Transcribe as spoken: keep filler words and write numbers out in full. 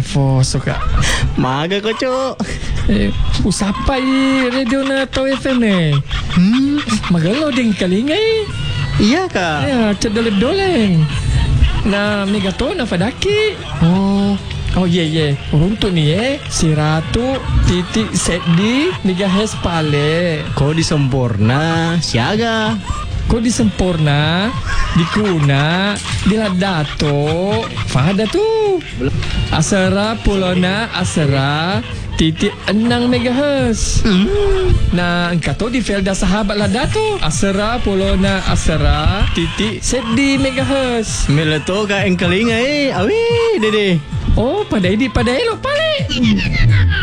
Fo suka. Maga ko, Cuk. Eh, usapai radio na Tau F M eh. Hmm, Magalo ding kalingay. iya ka? Ya, cedoleng-doleng. Na megato na fadaki. Oh, Oh ye ye. Untuk ni eh si Ratu titik Seddi megahertz pale. kau di sempurna, siaga. Kau di Sempurna, di Kuna, di Ladato, Fahada tu. Asara Pulona Asara titik enam megahertz. Hmm. Nah, engkau tahu di Felda Sahabat Ladato, Asara Pulona Asara titik Seddi megahertz. Meleto ka engkelinga eh. Awi, dede. Oh, pada ini pada elok pale.